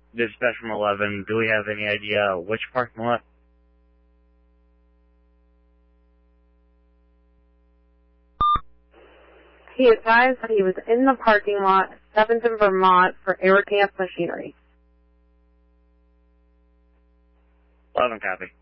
Dispatch from 11, do we have any idea which parking lot? He advised that he was in the parking lot at 7th and Vermont for Aerocamp Machinery. 11 copy.